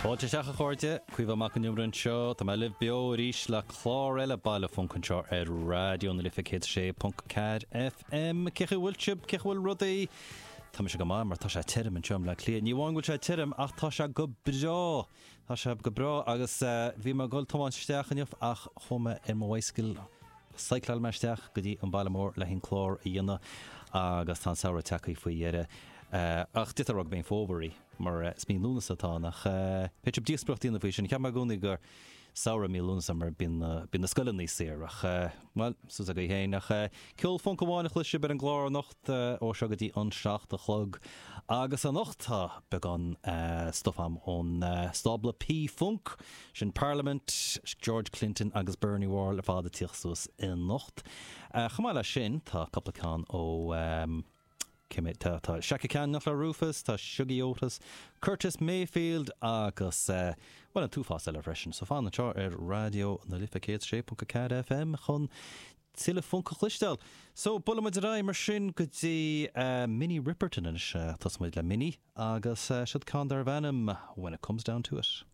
Fáilte seach a chuirte, cuimh amach an numran seo, tá mé libh beo rís le chlár eile baile funcanseo ar radio na lifa sé .cad FM. Cecha bhfuiltib, cecha bhfuil rudaí. Tá se go má mar tá sé tirim an seom le clíon. Ní bháin bhfuil sé tirim ach tá se go brá. Tá se go brá agus bhí mar goil tomáin steach aniuh ach chuma ar mo bhaiscil cyclal meisteach go dtí an bailmór le hinn chlár a dhéanana agus tá saoire tecaí faoi dheire. Ach dit rog ben fóverí mar smín lúnas atá nach Peter díosprocht ína fao sin ceap mar gúnig gur saoire mí lúnas mar bin na scoileann níos séir ach well sus a go héin nach ceol fun goháinna chluise ber an glár nocht ó se go dtí an seach a chlog agus an nochtá began stofam ón stabla P funk sin Parliament George Clinton agus Bernie Wall le fáda tíochsús in nocht chamáile sin tá coplacán ó tá Shaka Khan nach le Rufus, tá Shuggy Otis, Curtis Mayfield agus an túfá eile freisin. So fána teo ar radio na lifa sé .cad FM chun tíle funca chluistel. So bulamid a raim mar sin go dtí Minnie Riperton is tasmuid le Minnie agus siad Condor Venom when it comes down to it.